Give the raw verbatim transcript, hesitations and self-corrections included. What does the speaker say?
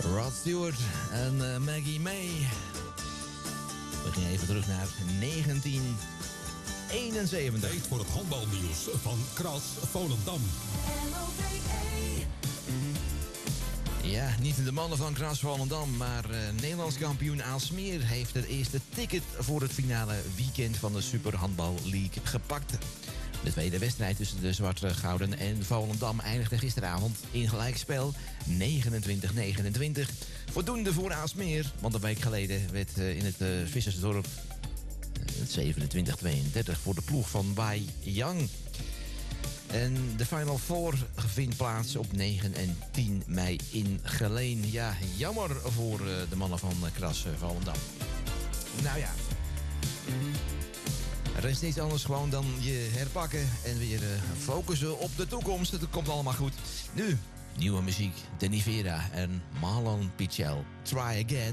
Rod Stewart en uh, Maggie May. We gingen even terug naar negentien eenenzeventig. Tijd voor het handbalnieuws van Kras Volendam. Ja, niet de mannen van Kras Volendam, maar uh, Nederlands kampioen Aalsmeer heeft het eerste ticket voor het finale weekend van de Super Handbal League gepakt. De tweede wedstrijd tussen de Zwarte-Gouden en Volendam eindigde gisteravond in gelijkspel negenentwintig negenentwintig. Voldoende voor Aalsmeer, want een week geleden werd uh, in het uh, Vissersdorp uh, zevenentwintig tweeëndertig voor de ploeg van Wai Yang. En de Final Four vindt plaats op negen en tien mei in Geleen. Ja, jammer voor uh, de mannen van uh, Kras uh, Volendam. Nou ja. Er is niets anders gewoon dan je herpakken en weer uh, focussen op de toekomst. Het komt allemaal goed. Nu, nieuwe muziek. Denny Vera en Marlon Pichel. Try Again.